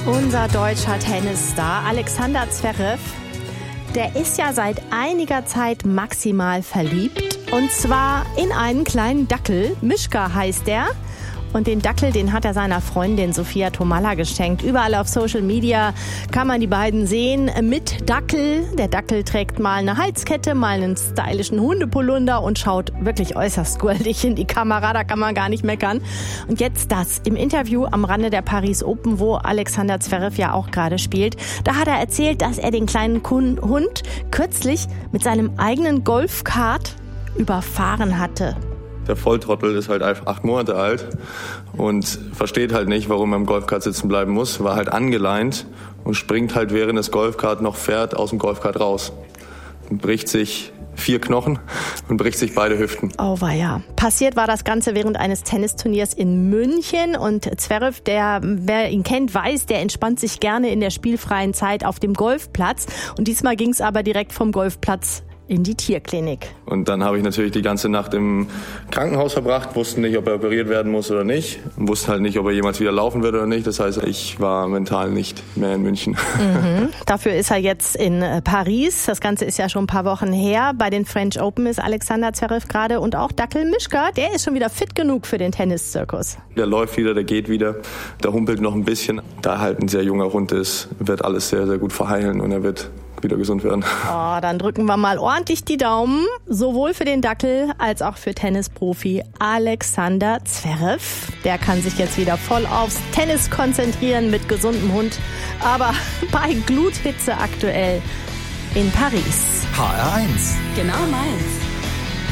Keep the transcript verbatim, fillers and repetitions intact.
Unser deutscher Tennisstar Alexander Zverev, der ist ja seit einiger Zeit maximal verliebt. Und zwar in einen kleinen Dackel. Mischka heißt der. Und den Dackel, den hat er seiner Freundin Sophia Tomalla geschenkt. Überall auf Social Media kann man die beiden sehen mit Dackel. Der Dackel trägt mal eine Halskette, mal einen stylischen Hundepolunder und schaut wirklich äußerst goldig in die Kamera. Da kann man gar nicht meckern. Und jetzt das. Im Interview am Rande der Paris Open, wo Alexander Zverev ja auch gerade spielt, da hat er erzählt, dass er den kleinen Hund kürzlich mit seinem eigenen Golfkart überfahren hatte. Der Volltrottel ist halt einfach acht Monate alt und versteht halt nicht, warum er im Golfkart sitzen bleiben muss. War halt angeleint und springt halt, während das Golfkart noch fährt, aus dem Golfkart raus. Und bricht sich vier Knochen und bricht sich beide Hüften. Oh weia. Passiert war das Ganze während eines Tennisturniers in München. Und Zverev, der, wer ihn kennt, weiß, der entspannt sich gerne in der spielfreien Zeit auf dem Golfplatz. Und diesmal ging es aber direkt vom Golfplatz in die Tierklinik. Und dann habe ich natürlich die ganze Nacht im Krankenhaus verbracht, wussten nicht, ob er operiert werden muss oder nicht, wussten halt nicht, ob er jemals wieder laufen wird oder nicht. Das heißt, ich war mental nicht mehr in München. Mhm. Dafür ist er jetzt in Paris. Das Ganze ist ja schon ein paar Wochen her. Bei den French Open ist Alexander Zverev gerade und auch Dackel Mischka, der ist schon wieder fit genug für den Tenniszirkus. Der läuft wieder, der geht wieder, der humpelt noch ein bisschen. Da er halt ein sehr junger Hund ist, wird alles sehr, sehr gut verheilen und er wird wieder gesund werden. Oh, dann drücken wir mal ordentlich die Daumen, sowohl für den Dackel als auch für Tennisprofi Alexander Zverev. Der kann sich jetzt wieder voll aufs Tennis konzentrieren mit gesundem Hund, aber bei Gluthitze aktuell in Paris. H R eins. Genau meins.